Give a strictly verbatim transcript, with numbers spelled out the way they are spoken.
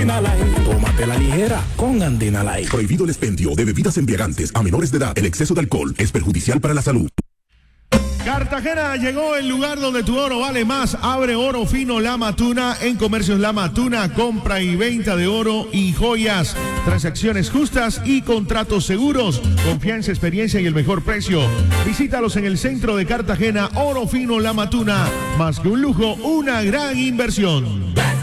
Andina Light, tómate la ligera con Andina Light. Prohibido el expendio de bebidas embriagantes a menores de edad. El exceso de alcohol es perjudicial para la salud. Cartagena llegó el lugar donde tu oro vale más. Abre Oro Fino La Matuna en Comercios La Matuna. Compra y venta de oro y joyas. Transacciones justas y contratos seguros. Confianza, experiencia y el mejor precio. Visítalos en el centro de Cartagena. Oro Fino La Matuna. Más que un lujo, una gran inversión.